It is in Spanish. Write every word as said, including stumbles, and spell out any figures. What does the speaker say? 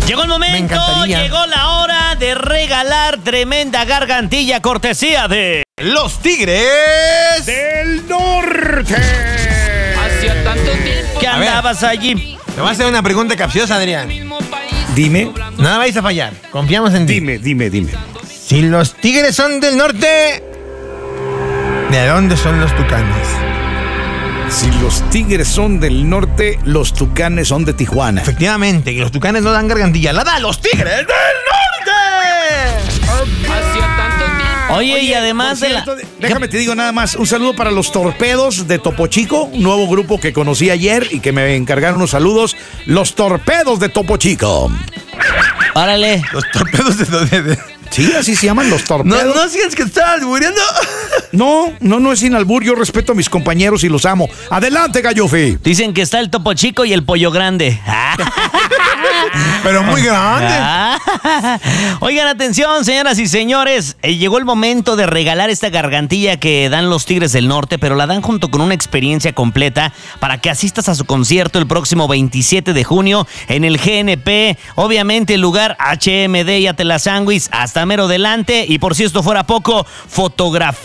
Llegó el momento, llegó la hora de regalar tremenda gargantilla cortesía de los Tigres del Norte. Hacía tanto tiempo que andabas allí. Te voy a hacer una pregunta capciosa, Adrián. Dime. Nada vais a fallar. Confiamos en ti. Dime, dime, dime. Si los Tigres son del norte, ¿de dónde son los Tucanes? Si los Tigres son del norte, los Tucanes son de Tijuana. Efectivamente, que los Tucanes no dan gargantilla. ¡La dan los Tigres del norte! Hacía tanto tiempo. Oye, Oye, y además por de la... cierto, déjame te digo nada más, un saludo para los Torpedos de Topo Chico, un nuevo grupo que conocí ayer y que me encargaron unos saludos. Los Torpedos de Topo Chico. Árale. Los torpedos de... de, de... Sí, así se llaman los No, Torpedos. no sientes que estás muriendo. No, no, no es sin albur, yo respeto a mis compañeros y los amo. Adelante, Gallofi. Dicen que está el topo chico y el pollo grande. Pero muy grande. Oigan, atención, señoras y señores. Eh, llegó el momento de regalar esta gargantilla que dan los Tigres del Norte, pero la dan junto con una experiencia completa para que asistas a su concierto el próximo veintisiete de junio en el G N P. Obviamente, el lugar H M D y Atela Sándwich hasta mero delante. Y por si esto fuera poco, fotografía